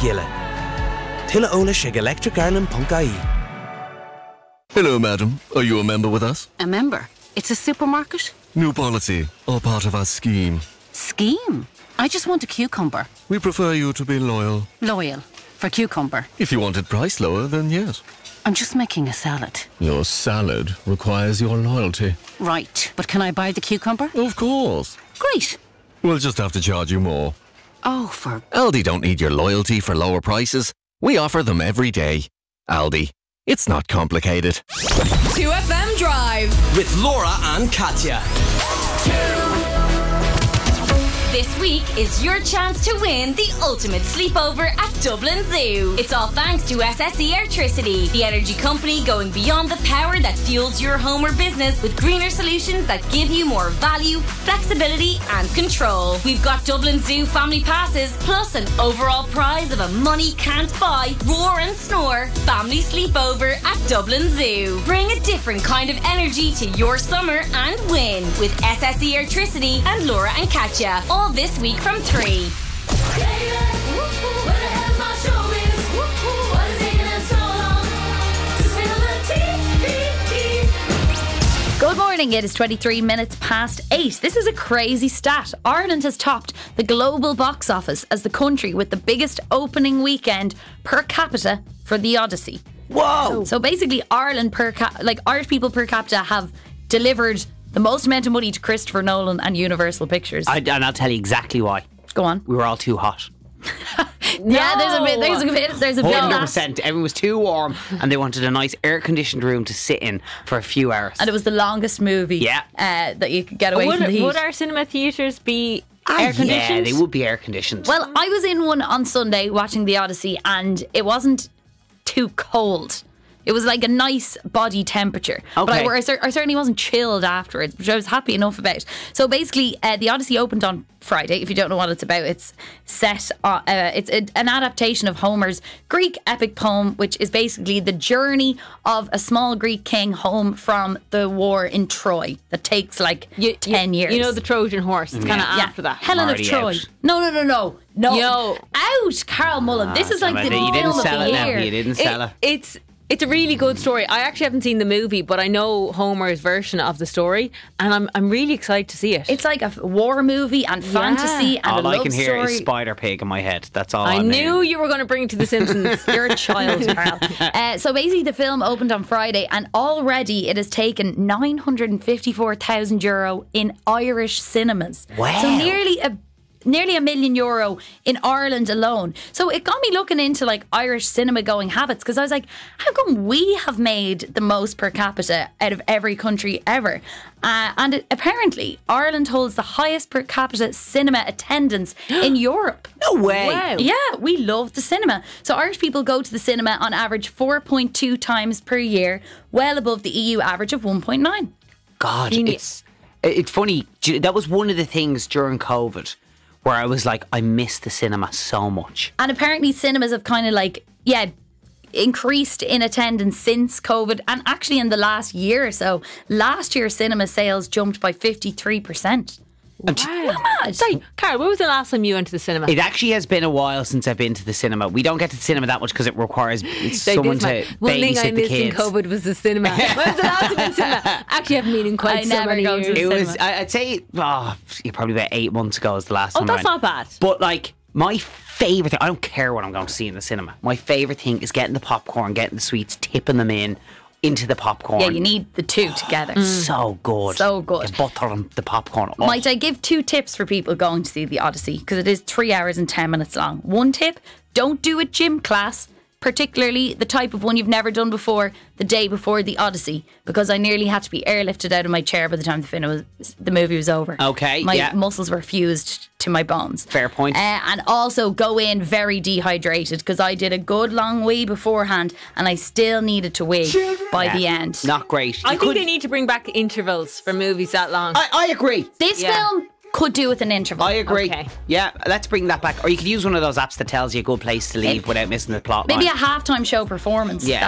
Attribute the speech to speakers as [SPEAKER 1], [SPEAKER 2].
[SPEAKER 1] Gila. Tilla Ola Shig Electric Ireland.ie.
[SPEAKER 2] Hello, madam. Are you a member with us?
[SPEAKER 3] A member? It's a supermarket?
[SPEAKER 2] New policy, all part of our scheme.
[SPEAKER 3] Scheme? I just want a cucumber.
[SPEAKER 2] We prefer you to be loyal.
[SPEAKER 3] Loyal. For cucumber.
[SPEAKER 2] If you wanted price lower, then yes.
[SPEAKER 3] I'm just making a salad.
[SPEAKER 2] Your salad requires your loyalty.
[SPEAKER 3] Right. But can I buy the cucumber?
[SPEAKER 2] Of course.
[SPEAKER 3] Great.
[SPEAKER 2] We'll just have to charge you more.
[SPEAKER 3] Oh, for...
[SPEAKER 2] Aldi don't need your loyalty for lower prices. We offer them every day. Aldi. It's not complicated.
[SPEAKER 4] 2FM Drive
[SPEAKER 1] With Laura and Katya.
[SPEAKER 4] This week is your chance to win the ultimate sleepover at Dublin Zoo. It's all thanks to SSE Airtricity, the energy company going beyond the power that fuels your home or business with greener solutions that give you more value, flexibility and control. We've got Dublin Zoo family passes plus an overall prize of a money can't buy roar and snore family sleepover at Dublin Zoo. Bring a different kind of energy to your summer and win with SSE Airtricity and Laura and Katya. All this week from 3.
[SPEAKER 5] Good morning, it is 23 minutes past 8. This is a crazy stat. Ireland has topped the global box office as the country with the biggest opening weekend per capita for The Odyssey.
[SPEAKER 1] Whoa!
[SPEAKER 5] So basically Ireland Irish people per capita have delivered the most amount of money to Christopher Nolan and Universal Pictures.
[SPEAKER 6] And I'll tell you exactly why.
[SPEAKER 5] Go on.
[SPEAKER 6] We were all too hot.
[SPEAKER 5] Yeah, there's a bit of that.
[SPEAKER 6] 100%. Everyone was too warm and they wanted a nice air-conditioned room to sit in for a few hours.
[SPEAKER 5] And it was the longest movie that you could get away from the heat.
[SPEAKER 7] Would our cinema theatres be air-conditioned?
[SPEAKER 6] Yeah, they would be air-conditioned.
[SPEAKER 5] Well, I was in one on Sunday watching The Odyssey and it wasn't too cold. It was like a nice body temperature.
[SPEAKER 6] Okay.
[SPEAKER 5] But I certainly wasn't chilled afterwards, which I was happy enough about. So basically, The Odyssey opened on Friday. If you don't know what it's about, it's set. It's an adaptation of Homer's Greek epic poem, which is basically the journey of a small Greek king home from the war in Troy that takes 10 years.
[SPEAKER 7] You know the Trojan horse. It's kind of after that.
[SPEAKER 5] Helen of Troy.
[SPEAKER 6] Out.
[SPEAKER 5] No.
[SPEAKER 7] Yo.
[SPEAKER 5] Out, Carl Mullen. This is like the
[SPEAKER 6] you
[SPEAKER 5] film
[SPEAKER 6] didn't
[SPEAKER 5] of
[SPEAKER 6] sell
[SPEAKER 5] the
[SPEAKER 6] it now.
[SPEAKER 5] year.
[SPEAKER 6] You didn't sell it.
[SPEAKER 7] It's a really good story. I actually haven't seen the movie, but I know Homer's version of the story, and I'm really excited to see it.
[SPEAKER 5] It's like a war movie and fantasy and a
[SPEAKER 6] all
[SPEAKER 5] love
[SPEAKER 6] I can hear
[SPEAKER 5] story.
[SPEAKER 6] is Spider Pig in my head. That's all
[SPEAKER 7] I
[SPEAKER 6] I'm
[SPEAKER 7] knew
[SPEAKER 6] hearing.
[SPEAKER 7] you were going to bring it to The Simpsons.
[SPEAKER 5] You're a child, Carl. So basically the film opened on Friday and already it has taken €954,000 in Irish cinemas.
[SPEAKER 6] Wow.
[SPEAKER 5] So nearly €1 million in Ireland alone. So it got me looking into Irish cinema going habits because I was like, how come we have made the most per capita out of every country ever? Apparently Ireland holds the highest per capita cinema attendance in Europe.
[SPEAKER 6] No way.
[SPEAKER 7] Wow.
[SPEAKER 5] Yeah, we love the cinema. So Irish people go to the cinema on average 4.2 times per year, well above the EU average of 1.9.
[SPEAKER 6] God, it's funny. That was one of the things during COVID where I was like, I miss the cinema so much.
[SPEAKER 5] And apparently cinemas have kind of increased in attendance since COVID, and actually in the last year or so. Last year cinema sales jumped by 53%.
[SPEAKER 7] Wow. Sorry, Carl, when was the last time you went to the cinema?
[SPEAKER 6] It actually has been a while since I've been to the cinema. We don't get to the cinema that much because it requires someone to
[SPEAKER 7] One thing I
[SPEAKER 6] babysit the
[SPEAKER 7] missed in
[SPEAKER 6] kids.
[SPEAKER 7] COVID was the cinema. When was the last time in the cinema? Actually, I haven't been in quite
[SPEAKER 5] I
[SPEAKER 7] so
[SPEAKER 5] never
[SPEAKER 7] many
[SPEAKER 5] go to
[SPEAKER 7] years.
[SPEAKER 5] the
[SPEAKER 6] It was,
[SPEAKER 5] cinema.
[SPEAKER 6] I'd say, probably about 8 months ago was the last time I
[SPEAKER 7] that's
[SPEAKER 6] went.
[SPEAKER 7] not bad.
[SPEAKER 6] But my favourite thing, I don't care what I'm going to see in the cinema. My favourite thing is getting the popcorn, getting the sweets, tipping them into the popcorn.
[SPEAKER 5] Yeah, you need the two together.
[SPEAKER 6] So good.
[SPEAKER 5] So good.
[SPEAKER 6] The butter and the popcorn. Oh.
[SPEAKER 5] Might I give 2 tips for people going to see The Odyssey? Because it is 3 hours and 10 minutes long. One tip, don't do a gym class, particularly the type of one you've never done before, the day before The Odyssey, because I nearly had to be airlifted out of my chair by the time the movie was over.
[SPEAKER 6] Okay,
[SPEAKER 5] My muscles were fused to my bones.
[SPEAKER 6] Fair point.
[SPEAKER 5] And also go in very dehydrated, because I did a good long wee beforehand and I still needed to wee by the end.
[SPEAKER 6] Not great.
[SPEAKER 7] I think they need to bring back intervals for movies that long.
[SPEAKER 6] I agree.
[SPEAKER 5] This film could do with an interval.
[SPEAKER 6] I agree.
[SPEAKER 7] Okay.
[SPEAKER 6] Yeah, let's bring that back. Or you could use one of those apps that tells you a good place to leave without missing the plot line.
[SPEAKER 5] Maybe a halftime show performance.
[SPEAKER 6] Yeah.